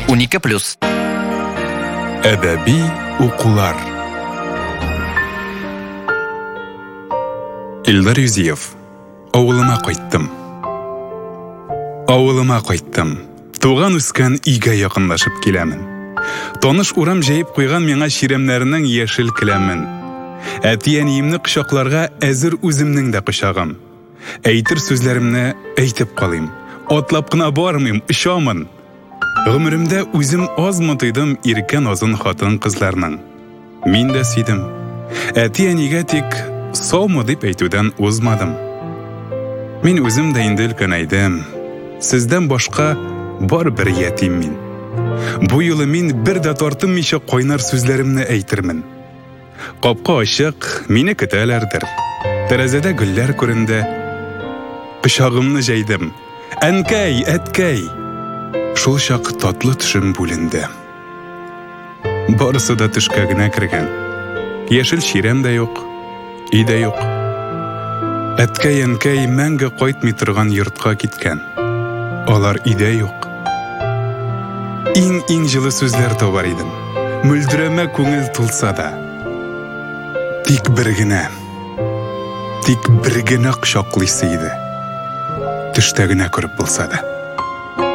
12+. Әдәби укулар. Илдар Юзиев. Авылыма кайттым. Авылыма кайттым. Туган үскән өйгә якынлашып киләмен. Таныш урам җәеп куйган миңа чиремнәрнең яшел келәмен. Әти-әниемне кочакларга әзер үземнең дә кочагым. Әйтер сүзләремне әйтеп калыйм. Атлап кына бармыйм, очамын. Гомеремдә үзем азмы тойдым иркән азын хатын кызларның. Мин дә сөйдем. Әти-әнигә тик саумы дип әйтүдән узмадым. Мин үзем дә инде өлкәнәйдем. Сездән башка бар бер ятим мин. Бу юлы мин бер дә тартынмыйча кайнар сүзләремне әйтермен. Капка ачык, мине көтәләрдер. Тәрәзәдә гөлләр күренде. Кочагымны җәйдем. Әнкәй, әткәй. Шул чак татлы төшем бүленде. Барысы да төшкә генә кергән. Яшел чирәм дә юк, өй дә юк. Әткәй, әнкәй мәңге кайтмый торган йортка киткән. Алар өйдә юк. Иң җылы сүзләр табар идем. Мөлдерәмә күңел тулса да. Тик бер генә кочаклыйсы иде. Төштә генә күреп булса да.